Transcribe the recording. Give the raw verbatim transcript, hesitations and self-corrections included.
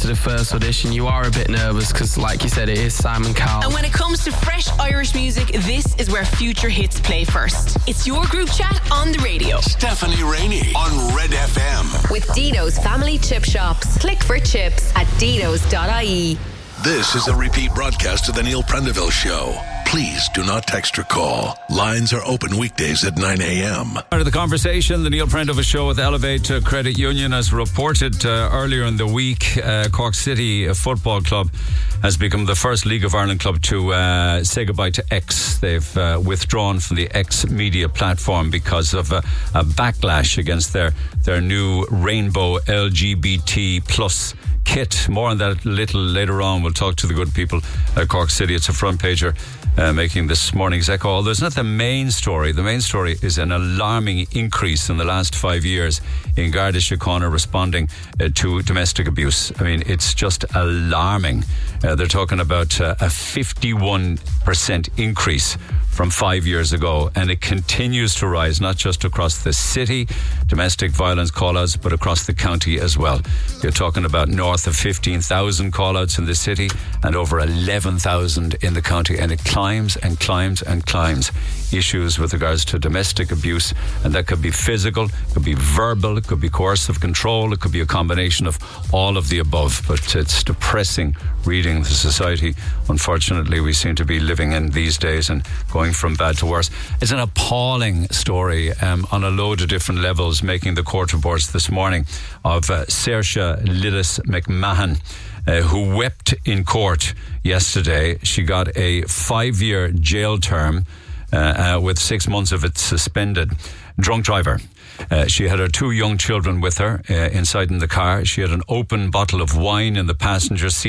the first audition, you are a bit nervous because, like you said, it is Simon Cowell. And when it comes to fresh Irish music, this is where Future Hits play first. It's your group chat on the radio. Stephanie Rainey on Red F M. With Dino's Family Chip Shops. Click for chips at dinos dot I E. This is a repeat broadcast of the Neil Prendeville Show. Please do not text or call. Lines are open weekdays at nine a.m. Part of the conversation, the Neil Prendeville Show with Elevate Credit Union, as reported uh, earlier in the week, uh, Cork City Football Club has become the first League of Ireland club to uh, say goodbye to X. They've uh, withdrawn from the X media platform because of a, a backlash against their, their new rainbow L G B T plus kit. More on that a little later on. We'll talk to the good people at Cork City. It's a front pager uh, making this morning's echo. Although it's not the main story. The main story is an alarming increase in the last five years in Garda Síochána responding uh, to domestic abuse. I mean, it's just alarming. Uh, they're talking about uh, a fifty-one percent increase from five years ago, and it continues to rise, not just across the city, domestic violence call-outs, but across the county as well. You're talking about north of fifteen thousand call-outs in the city and over eleven thousand in the county, and it climbs and climbs and climbs. Issues with regards to domestic abuse, and that could be physical, it could be verbal, it could be coercive control, it could be a combination of all of the above. But it's depressing reading the society, unfortunately, we seem to be living in these days, and going from bad to worse. It's an appalling story um, on a load of different levels, making the court reports this morning of uh, Saoirse Lillis McMahon, uh, who wept in court yesterday. She got a five-year jail term uh, uh, with six months of it suspended. Drunk driver. Uh, she had her two young children with her uh, inside in the car. She had an open bottle of wine in the passenger seat.